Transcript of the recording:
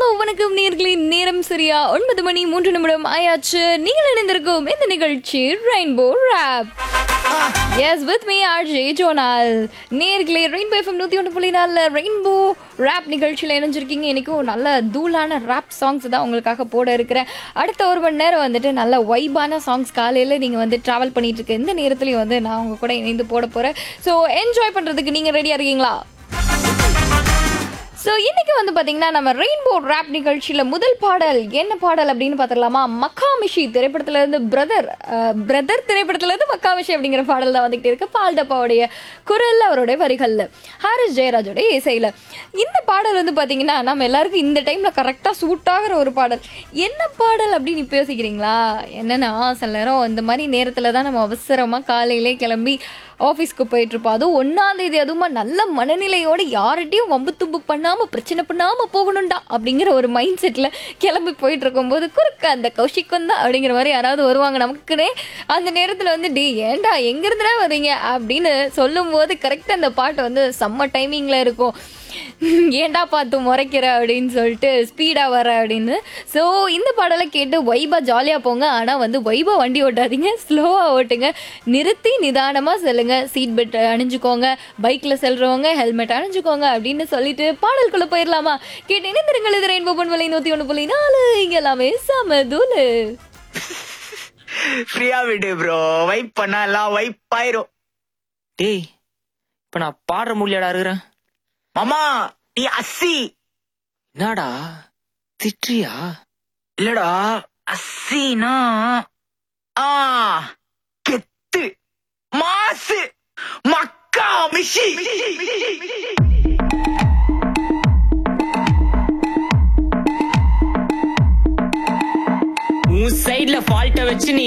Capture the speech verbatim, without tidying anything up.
வணக்கம் நேயர்களே, நேரம் சரியா ஒன்பது மணி மூன்று நிமிடம் ஆயாச்சு. நீங்கள் இணைந்திருக்கும் இந்த நிகழ்ச்சி rainbow rap. S, with me RJ zonal. நேயர்களே, ரெயின்போ எஃப்எம் நூற்றி ஒன்று புள்ளி நாலு ரெயின்போ ராப் நிகழ்ச்சியில் இணைஞ்சிருக்கீங்க. எனக்கும் நல்ல தூளான ராப் சாங்ஸ் தான் உங்களுக்காக போட இருக்கிறேன். அடுத்த ஒரு மணி நேரம் வந்துட்டு நல்ல வைபான சாங்ஸ் காலையில் நீங்கள் வந்து ட்ராவல் பண்ணிட்டு இருக்க இந்த நேரத்துலையும் வந்து நான் உங்கள் கூட இணைந்து போட போகிறேன். ஸோ என்ஜாய் பண்ணுறதுக்கு நீங்கள் ரெடியாக இருக்கீங்களா? ஸோ இன்றைக்கி வந்து பார்த்திங்கன்னா நம்ம ரெயின்போ ராப் நிகழ்ச்சியில் முதல் பாடல் என்ன பாடல் அப்படின்னு பார்த்துடலாமா? மக்காமிஷி திரைப்படத்துலேருந்து பிரதர் பிரதர் திரைப்படத்துலேருந்து மக்காமிஷி அப்படிங்கிற பாடல் தான் வந்துக்கிட்டே இருக்குது. பால்டப்பாவுடைய குரல், அவருடைய வரிகளில், ஹாரிஸ் ஜெயராஜோடைய இசையில். இந்த பாடல் வந்து பார்த்திங்கன்னா நம்ம எல்லாருக்கும் இந்த டைமில் கரெக்டாக சூட் ஆகிற ஒரு பாடல். என்ன பாடல் அப்படின்னு இப்போ யோசிக்கிறீங்களா? என்னென்னா, சில நேரம் இந்த மாதிரி நேரத்தில் தான் நம்ம அவசரமாக காலையிலே கிளம்பி ஆஃபீஸ்க்கு போயிட்டுருப்போம். அதுவும் ஒன்றாந்தேதி, அதுவும் நல்ல மனநிலையோடு யார்கிட்டையும் வம்பு தும்பு பண்ணாமல் பிரச்சனை பண்ணாமல் போகணும்டா அப்படிங்கிற ஒரு மைண்ட் செட்டில் கிளம்பி போயிட்டு இருக்கும்போது குறுக்க அந்த கௌஷிக்கம் தான் அப்படிங்கிற மாதிரி யாராவது வருவாங்க நமக்குன்னே. அந்த நேரத்தில் வந்து டி ஏண்டா எங்கேருந்துடா வரீங்க அப்படின்னு சொல்லும்போது கரெக்டாக அந்த பாட்டு வந்து செம்ம டைமிங்கில் இருக்கும். ஏண்டா பார்த்து முறைக்கிற அப்படின்னு சொல்லிட்டு ஸ்பீடாக வர அப்படின்னு. ஸோ இந்த பாடலை கேட்டு வைபா ஜாலியாக போங்க. ஆனால் வந்து வைபா வண்டி ஓட்டாதீங்க, ஸ்லோவாக ஓட்டுங்க, நிறுத்தி நிதானமாக செல்லுங்க, சீட் பெல்ட் அணிஞ்சுக்கோங்க, பைக்கில் செல்றவங்க ஹெல்மெட் அணிஞ்சுக்கோங்க அப்படின்னு சொல்லிட்டு பாடலுக்குள்ளே போயிடலாமா? கேட்டு இணைந்திருங்கள். இது ரெயின்போ பொன்வலை நூற்றி ஒன்று புள்ளி நாலு. இங்கே எல்லாமே சமதூலு. ஃப்ரீயா விடு ப்ரோ, வைப் பண்ணா எல்லாம் வைப் ஆயிரும். டேய், இப்ப நான் பாடுற முடியாடா இருக்கிறேன். மாமா நீ அஸ்ஸி. என்னடா திட்றியா? இல்லடா, அஸ்ஸினா ஆ கெத்து மாசு மக்கா மிஷி. உன் சைடுல ஃபால்ட்ட வச்சு நீ